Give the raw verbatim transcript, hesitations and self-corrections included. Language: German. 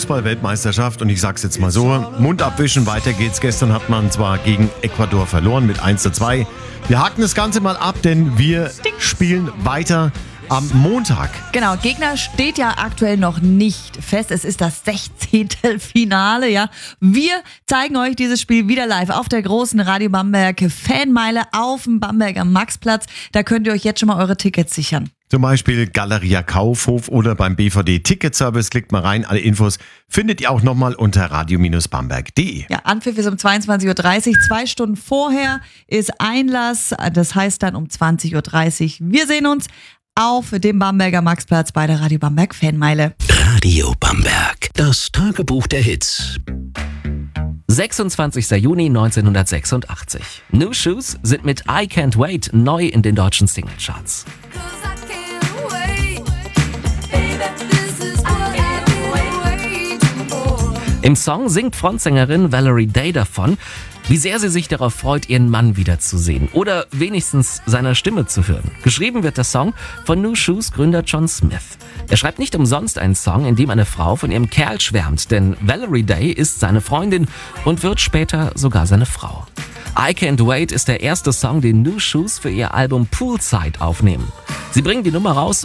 Fußball-Weltmeisterschaft und ich sag's jetzt mal so, Mund abwischen, weiter geht's. Gestern hat man zwar gegen Ecuador verloren mit eins zu zwei. Wir haken das Ganze mal ab, denn wir spielen weiter am Montag. Genau, Gegner steht ja aktuell noch nicht fest. Es ist das sechzehnte Finale, ja. Wir zeigen euch dieses Spiel wieder live auf der großen Radio Bamberg Fanmeile auf dem Bamberger Maxplatz. Da könnt ihr euch jetzt schon mal eure Tickets sichern. Zum Beispiel Galeria Kaufhof oder beim B V D Ticketservice. Klickt mal rein, alle Infos findet ihr auch nochmal unter radio Bamberg punkt de. Ja, Anpfiff ist um zweiundzwanzig Uhr dreißig, zwei Stunden vorher ist Einlass. Das heißt dann um zwanzig Uhr dreißig. Wir sehen uns auf dem Bamberger Maxplatz bei der Radio Bamberg Fanmeile. Radio Bamberg, das Tagebuch der Hits. sechsundzwanzigster Juni neunzehnhundertsechsundachtzig. New Shoes sind mit I Can't Wait neu in den deutschen Singlecharts. Im Song singt Frontsängerin Valerie Day davon, wie sehr sie sich darauf freut, ihren Mann wiederzusehen oder wenigstens seine Stimme zu hören. Geschrieben wird der Song von New Shoes Gründer John Smith. Er schreibt nicht umsonst einen Song, in dem eine Frau von ihrem Kerl schwärmt, denn Valerie Day ist seine Freundin und wird später sogar seine Frau. I Can't Wait ist der erste Song, den New Shoes für ihr Album Poolside aufnehmen. Sie bringen die Nummer raus